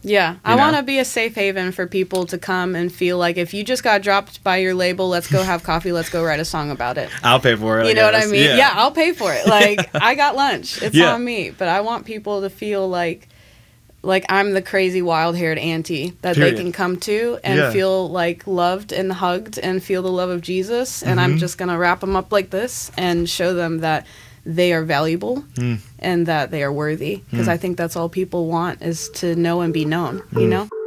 Yeah, I want to be a safe haven for people to come and feel like if you just got dropped by your label, let's go have coffee, let's go write a song about it. I'll pay for it. You know what I mean? Yeah, I'll pay for it. Like, I got lunch. It's on me. But I want people to feel like I'm the crazy wild-haired auntie that they can come to and feel like loved and hugged and feel the love of Jesus. And I'm just going to wrap them up like this and show them that they are valuable and that they are worthy. Because I think that's all people want is to know and be known, you know?